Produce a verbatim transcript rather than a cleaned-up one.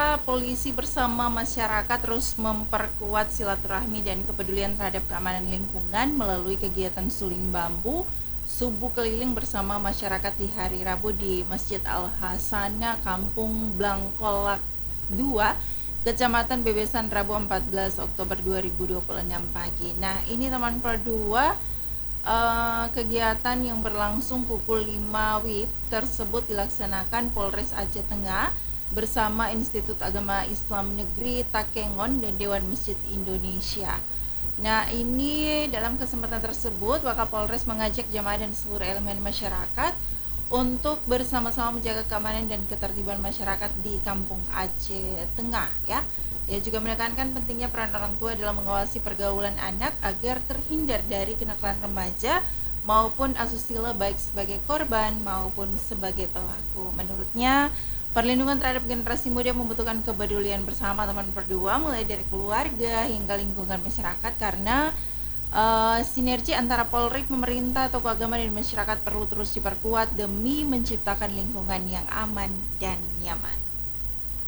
Pemirsa, polisi bersama masyarakat terus memperkuat silaturahmi dan kepedulian terhadap keamanan lingkungan melalui kegiatan suling bambu subuh keliling bersama masyarakat di hari Rabu di Masjid Al-Hasanah, Kampung Blangkolak dua, Kecamatan Bebesan, Rabu empat belas Oktober dua ribu dua puluh enam pagi. Nah, ini teman perdua, eh, kegiatan yang berlangsung pukul lima W I B tersebut dilaksanakan Polres Aceh Tengah bersama Institut Agama Islam Negeri Takengon dan Dewan Masjid Indonesia. Nah, ini dalam kesempatan tersebut Wakapolres mengajak jamaah dan seluruh elemen masyarakat untuk bersama-sama menjaga keamanan dan ketertiban masyarakat di Kampung Aceh Tengah ya. Ia juga menekankan pentingnya peran orang tua dalam mengawasi pergaulan anak agar terhindar dari kenakalan remaja maupun asusila baik sebagai korban maupun sebagai pelaku. Menurutnya, perlindungan terhadap generasi muda membutuhkan kepedulian bersama teman berdua mulai dari keluarga hingga lingkungan masyarakat karena uh, sinergi antara Polri, pemerintah, tokoh agama dan masyarakat perlu terus diperkuat demi menciptakan lingkungan yang aman dan nyaman.